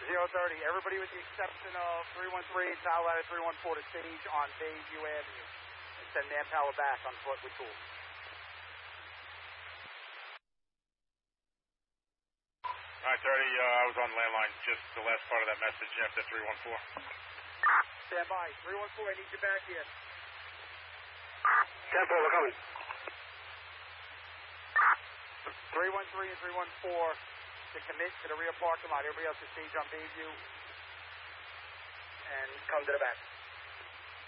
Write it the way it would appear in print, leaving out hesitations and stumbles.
030. Everybody with the exception of 313, Tower Ladder 314 to stage on Bayview Avenue. And send manpower back on foot with tools. All right, 30, I was on landline, just the last part of that message after 314. Stand by. 314, I need you back here. 10-4, we're coming. 313 and 314 to commit to the rear parking lot. Everybody else to stage on Bayview and come to the back.